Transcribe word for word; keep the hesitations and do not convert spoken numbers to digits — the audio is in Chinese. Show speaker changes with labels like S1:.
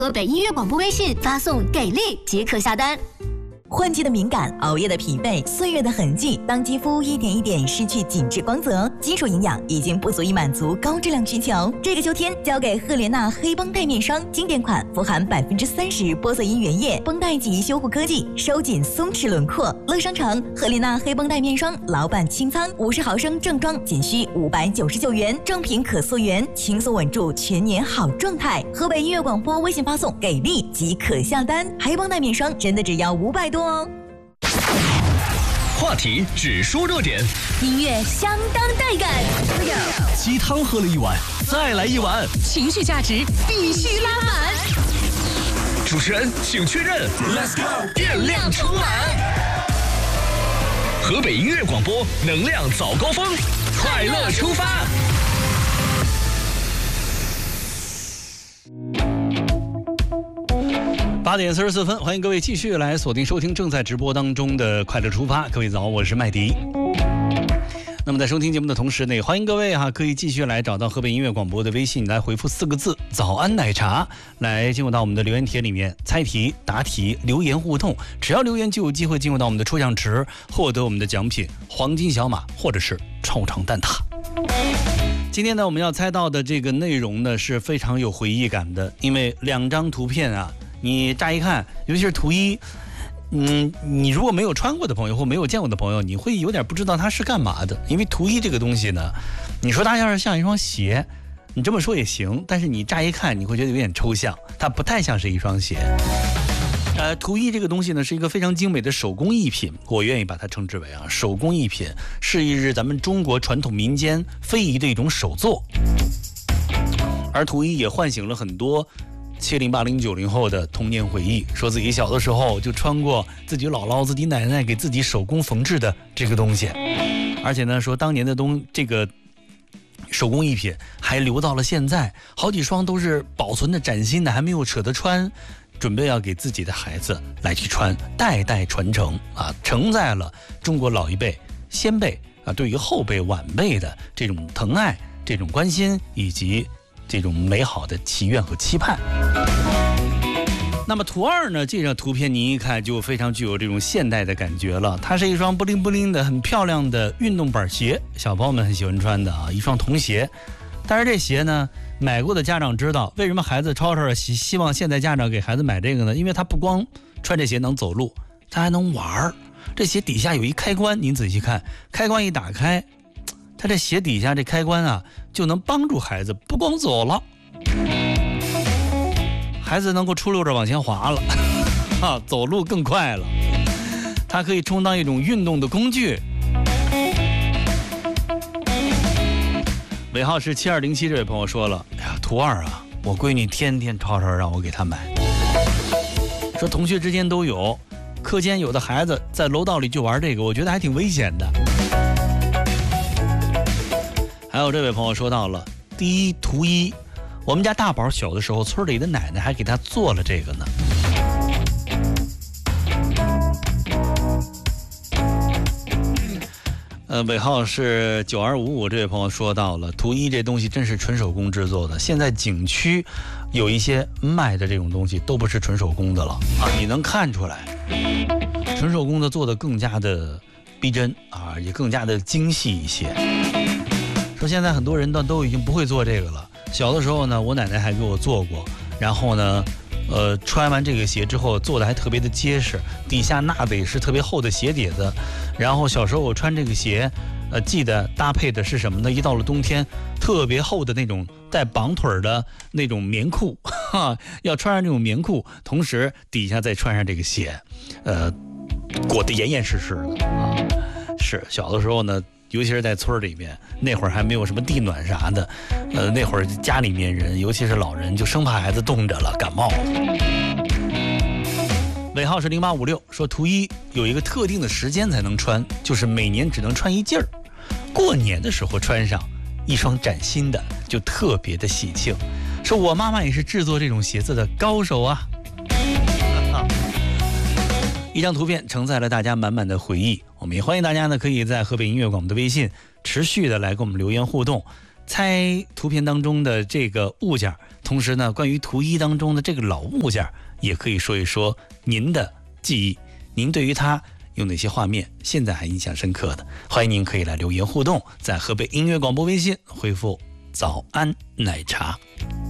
S1: 河北音乐广播微信发送给力即可下单。
S2: 换季的敏感，熬夜的疲惫，岁月的痕迹，当肌肤一点一点失去紧致光泽，基础营养已经不足以满足高质量需求。这个秋天，交给赫莲娜黑绷带面霜，经典款，富含百分之三十玻色因原液，绷带级修护科技，收紧松弛轮廓。乐商城赫莲娜黑绷带面霜，老板清仓，五十毫升正装仅需五百九十九元，正品可溯源，轻松稳住全年好状态。河北音乐广播微信发送给力即可下单，黑绷带面霜真的只要五百多。
S3: 话题只说热点，
S1: 音乐相当带感，
S3: 鸡汤喝了一碗，再来一碗，
S1: 情绪价值必须拉满。
S3: 主持人请确认 ，Let's go， 电量充满。河北音乐广播，能量早高峰，快乐出发。八点四十四分，欢迎各位继续来锁定收听正在直播当中的快乐出发。各位早，我是麦迪。那么在收听节目的同时呢，也欢迎各位哈、啊、可以继续来找到河北音乐广播的微信，来回复四个字“早安奶茶”，来进入到我们的留言帖里面，猜题、答题、留言互动，只要留言就有机会进入到我们的抽奖池，获得我们的奖品黄金小马或者是超长蛋挞。今天呢，我们要猜到的这个内容呢是非常有回忆感的，因为两张图片啊。你乍一看，尤其是图一，嗯，你如果没有穿过的朋友或没有见过的朋友，你会有点不知道它是干嘛的。因为图一这个东西呢，你说它要是像一双鞋，你这么说也行，但是你乍一看你会觉得有点抽象，它不太像是一双鞋。呃，图一这个东西呢是一个非常精美的手工艺品，我愿意把它称之为啊手工艺品，是一日咱们中国传统民间非遗的一种手作。而图一也唤醒了很多七零八零九零后的童年回忆，说自己小的时候就穿过自己姥姥自己奶奶给自己手工缝制的这个东西，而且呢说当年的东这个手工艺品还留到了现在，好几双都是保存的崭新的，还没有舍得穿，准备要给自己的孩子来去穿，代代传承啊，承载了中国老一辈先辈啊对于后辈晚辈的这种疼爱、这种关心以及这种美好的祈愿和期盼。那么图二呢，这张图片您一看就非常具有这种现代的感觉了，它是一双不灵不灵的很漂亮的运动板鞋，小朋友们很喜欢穿的啊，一双童鞋。但是这鞋呢，买过的家长知道为什么孩子吵吵希希望现在家长给孩子买这个呢？因为他不光穿这鞋能走路，他还能玩。这鞋底下有一开关，您仔细看，开关一打开，它这鞋底下这开关啊，就能帮助孩子不光走了，孩子能够出溜着往前滑了，啊，走路更快了。它可以充当一种运动的工具。尾号是七二零七，这位朋友说了，哎呀，图二啊，我闺女天天吵吵让我给她买，说同学之间都有，课间有的孩子在楼道里就玩这个，我觉得还挺危险的。还有这位朋友说到了第一图一，我们家大宝小的时候，村里的奶奶还给他做了这个呢。呃，尾号是九二五五，这位朋友说到了图一这东西真是纯手工制作的，现在景区有一些卖的这种东西都不是纯手工的了啊，你能看出来，纯手工的做的更加的逼真啊，也更加的精细一些。说现在很多人都都已经不会做这个了。小的时候呢，我奶奶还给我做过，然后呢，呃，穿完这个鞋之后做的还特别的结实，底下纳的也是特别厚的鞋底子。然后小时候我穿这个鞋，呃，记得搭配的是什么呢？一到了冬天，特别厚的那种带绑腿的那种棉裤，哈，要穿上这种棉裤，同时底下再穿上这个鞋，呃，裹得严严实实的啊。是小的时候呢。尤其是在村里面，那会儿还没有什么地暖啥的，呃，那会儿家里面人，尤其是老人，就生怕孩子冻着了、感冒了。尾号是零八五六，说图一有一个特定的时间才能穿，就是每年只能穿一季儿，过年的时候穿上一双崭新的，就特别的喜庆。说我妈妈也是制作这种鞋子的高手啊。一张图片承载了大家满满的回忆，我们也欢迎大家呢可以在河北音乐广播的微信持续的来跟我们留言互动，猜图片当中的这个物件，同同时呢，关于图一当中的这个老物件，也可以说一说您的记忆，您对于它有哪些画面现在还印象深刻的？欢迎您可以来留言互动，在河北音乐广播微信回复早安奶茶。